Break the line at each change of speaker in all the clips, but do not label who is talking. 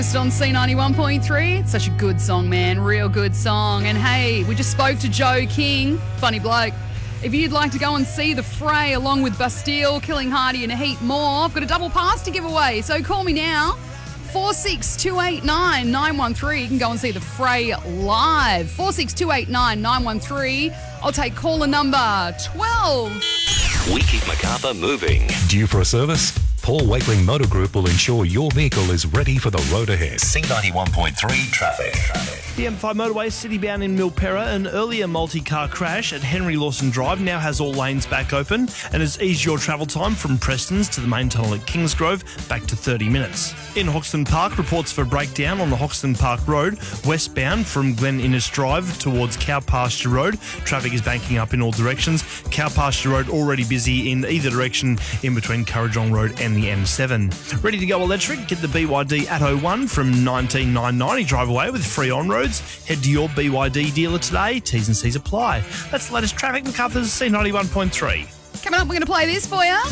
On C91.3. It's such a good song, man. Real good song. And hey, we just spoke to Joe King. Funny bloke. If you'd like to go and see The Fray along with Bastille, Killing Hardy and a heap more, I've got a double pass to give away. So call me now. 46289 913. You can go and see The Fray live. 46289 913. I'll take caller number 12.
We keep Macarthur moving.
Due for a service? Paul Wakeling Motor Group will ensure your vehicle is ready for the road ahead.
C91.3 traffic.
The M5 motorway citybound in Milperra, an earlier multi-car crash at Henry Lawson Drive now has all lanes back open and has eased your travel time from Prestons to the main tunnel at Kingsgrove back to 30 minutes. In Hoxton Park, reports for breakdown on the Hoxton Park Road westbound from Glen Innes Drive towards Cow Pasture Road. Traffic is banking up in all directions. Cow Pasture Road already busy in either direction in between Currajong Road and the M7. Ready to go electric? Get the BYD Atto 1 from 19,990. Drive away with free on-roads. Head to your BYD dealer today. T's and C's apply. That's the latest traffic. Macarthur's C91.3.
Coming up, we're going to play this for you.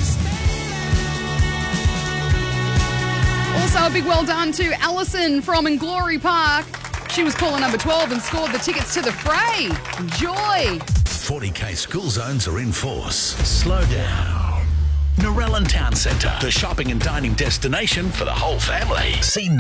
Also, a big well done to Alison from Inglory Park. She was caller number 12 and scored the tickets to The Fray. Enjoy.
40k school zones are in force. Slow down. Narellan Town Centre, the shopping and dining destination for the whole family.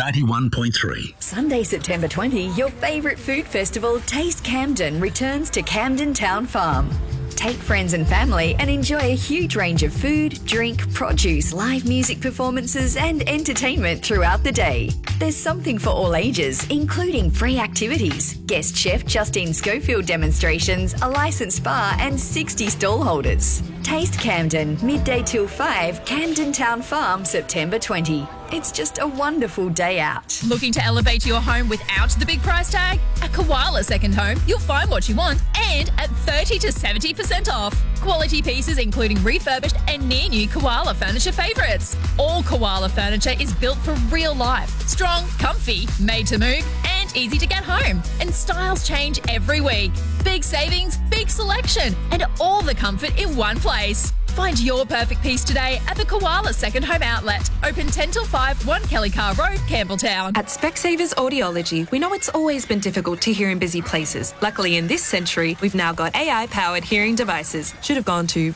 C91.3.
Sunday, September 20, your favourite food festival, Taste Camden, returns to Camden Town Farm. Take friends and family and enjoy a huge range of food, drink, produce, live music performances and entertainment throughout the day. There's something for all ages, including free activities, guest chef Justine Schofield demonstrations, a licensed bar and 60 stall holders. Taste Camden, midday till 5, Camden Town Farm, September 20. It's just a wonderful day out.
Looking to elevate your home without the big price tag? At Koala Second Home, you'll find what you want and at 30 to 70% off. Quality pieces including refurbished and near-new Koala furniture favourites. All Koala furniture is built for real life. Strong, comfy, made to move and easy to get home. And styles change every week. Big savings, big selection and all the comfort in one place. Find your perfect piece today at the Koala Second Home Outlet. Open 10 till 5, 1 Kelly Car Road, Campbelltown.
At Specsavers Audiology, we know it's always been difficult to hear in busy places. Luckily, in this century, we've now got AI-powered hearing devices. Should have gone to,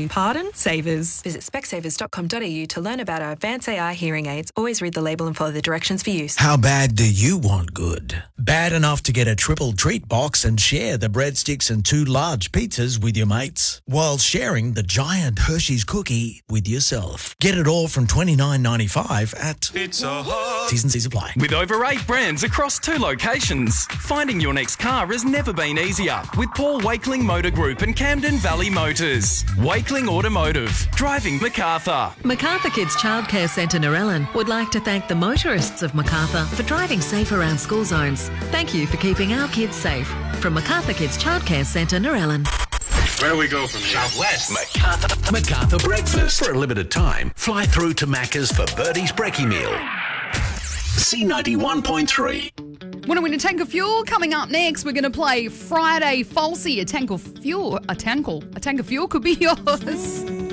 Savers. Visit specsavers.com.au to learn about our advanced AI hearing aids. Always read the label and follow the directions for use.
How bad do you want good? Bad enough to get a triple treat box and share the breadsticks and 2 large pizzas with your mates, while sharing the giant Hershey's cookie with yourself. Get it all from $29.95 at
Pizza Hut.
T's and C's apply.
With over 8 brands across 2 locations, finding your next car has never been easier with Paul Wakeling Motor Group and Camden Valley Motors. Wakeling Automotive, driving Macarthur.
Macarthur Kids Childcare Centre Narellan would like to thank the motorists of Macarthur for driving safe around school zones. Thank you for keeping our kids safe. From Macarthur Kids Childcare Centre Narellan.
Where do we go from here? Southwest. Macarthur Breakfast. For a limited time, fly through to Macca's for Birdie's Brekkie Meal. C91.3.
Want to win a tank of fuel? Coming up next, we're going to play Friday Falsey. A tank of fuel could be yours.